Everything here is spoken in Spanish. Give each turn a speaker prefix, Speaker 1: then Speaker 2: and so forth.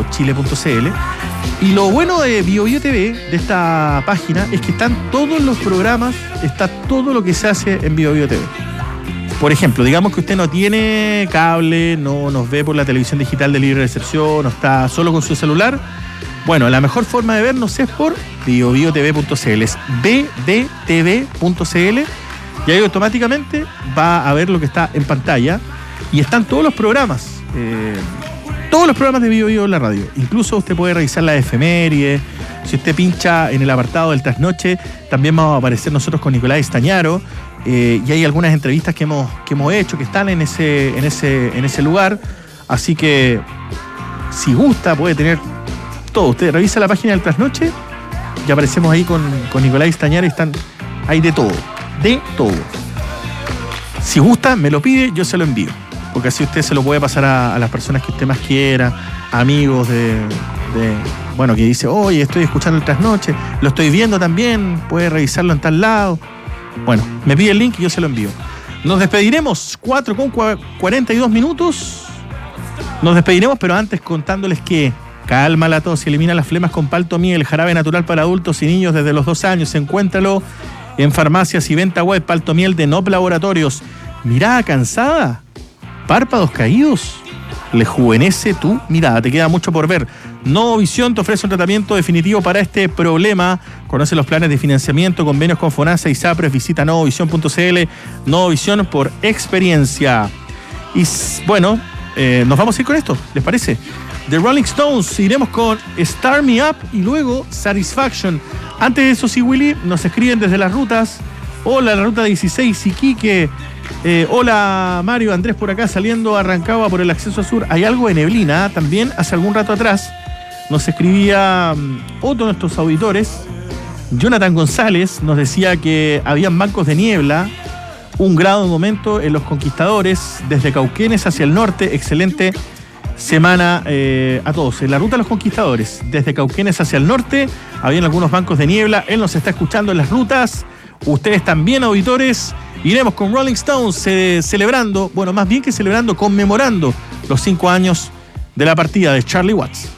Speaker 1: biochile.cl. Y lo bueno de BioBio TV, de esta página, es que están todos los programas, está todo lo que se hace en BioBio TV. Por ejemplo, digamos que usted no tiene cable, no nos ve por la televisión digital de libre recepción, no está solo con su celular. Bueno, la mejor forma de vernos es por biobiotv.cl, es bbtv.cl, y ahí automáticamente va a ver lo que está en pantalla y están todos los programas de BioBio en la radio. Incluso usted puede revisar la efeméride. Si usted pincha en el apartado del trasnoche, también vamos a aparecer nosotros con Nicolás Estañaro, y hay algunas entrevistas que hemos hecho que están en ese lugar. Así que si gusta puede tener todo. Usted revisa la página del trasnoche y aparecemos ahí con Nicolás Estañaro, y hay de todo. Si gusta, me lo pide, yo se lo envío, porque así usted se lo puede pasar a las personas que usted más quiera, amigos que dice, oye, estoy escuchando el trasnoche, lo estoy viendo también, puede revisarlo en tal lado. Bueno, me pide el link y yo se lo envío. Nos despediremos, 4:42 minutos. Nos despediremos, pero antes contándoles que calma la tos y elimina las flemas con Paltomiel, jarabe natural para adultos y niños desde los 2 años. Encuéntralo en farmacias y venta web. Paltomiel de Nop Laboratorios. ¿Mirada cansada? ¿Párpados caídos? Rejuvenece tu mirada. Te queda mucho por ver. Novovisión te ofrece un tratamiento definitivo para este problema. Conoce los planes de financiamiento, convenios con FONASA y SAPRES. Visita novovisión.cl. Novovisión por experiencia. Y bueno, nos vamos a ir con esto, ¿les parece? The Rolling Stones, iremos con Start Me Up y luego Satisfaction. Antes de eso, sí, Willy, nos escriben desde las rutas. Hola, la ruta 16, Iquique. Hola, Mario, Andrés por acá saliendo a Rancagua por el acceso sur. Hay algo de neblina, también hace algún rato atrás nos escribía otro de nuestros auditores, Jonathan González, nos decía que habían bancos de niebla, 1 grado de momento en Los Conquistadores, desde Cauquenes hacia el norte. Excelente semana a todos. En la ruta de Los Conquistadores, desde Cauquenes hacia el norte, habían algunos bancos de niebla. Él nos está escuchando en las rutas. Ustedes también, auditores. Iremos con Rolling Stones celebrando, bueno, más bien que celebrando, conmemorando los 5 años de la partida de Charlie Watts.